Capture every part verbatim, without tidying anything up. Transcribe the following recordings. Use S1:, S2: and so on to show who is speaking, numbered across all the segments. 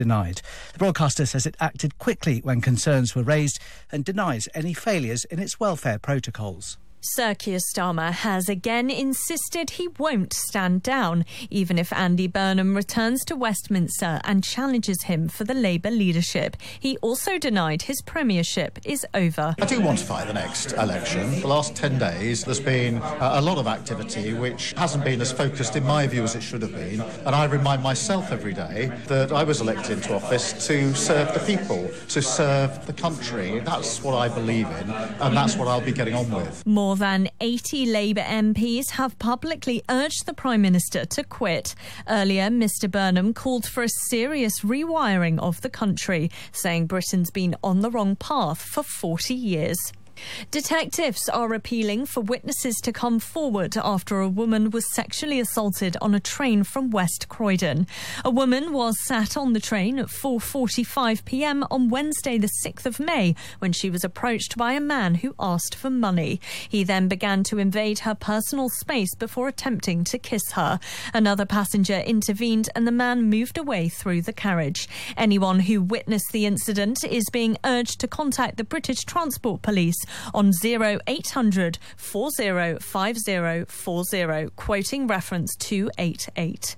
S1: denied. The broadcaster says it acted quickly when concerns were raised and denies any failures in its welfare protocols.
S2: Sir Keir Starmer has again insisted he won't stand down, even if Andy Burnham returns to Westminster and challenges him for the Labour leadership. He also denied his premiership is over.
S3: I do want to fight the next election. The last ten days there's been uh, a lot of activity which hasn't been as focused in my view as it should have been, and I remind myself every day that I was elected into office to serve the people, to serve the country. That's what I believe in, and that's what I'll be getting on with.
S2: More More than eighty Labour M Ps have publicly urged the Prime Minister to quit. Earlier, Mr Burnham called for a serious rewiring of the country, saying Britain's been on the wrong path for forty years. Detectives are appealing for witnesses to come forward after a woman was sexually assaulted on a train from West Croydon. A woman was sat on the train at four forty-five p m on Wednesday the sixth of May when she was approached by a man who asked for money. He then began to invade her personal space before attempting to kiss her. Another passenger intervened and the man moved away through the carriage. Anyone who witnessed the incident is being urged to contact the British Transport Police on zero eight hundred, four zero five zero four zero, quoting reference two eight eight.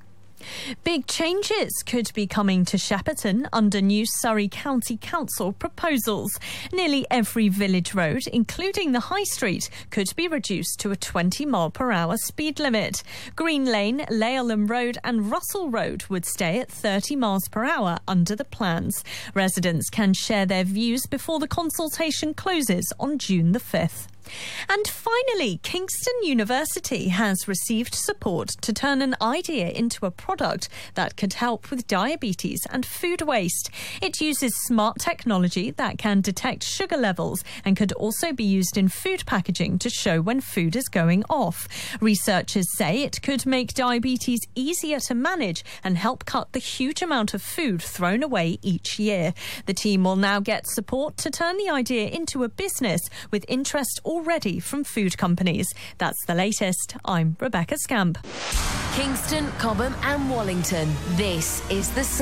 S2: Big changes could be coming to Shepperton under new Surrey County Council proposals. Nearly every village road, including the High Street, could be reduced to a twenty mile per hour speed limit. Green Lane, Laleham Road and Russell Road would stay at thirty miles per hour under the plans. Residents can share their views before the consultation closes on June the fifth. And finally, Kingston University has received support to turn an idea into a product that could help with diabetes and food waste. It uses smart technology that can detect sugar levels and could also be used in food packaging to show when food is going off. Researchers say it could make diabetes easier to manage and help cut the huge amount of food thrown away each year. The team will now get support to turn the idea into a business with interest already from food companies. That's the latest. I'm Rebecca Scamp.
S4: Kingston, Cobham and Wallington. This is the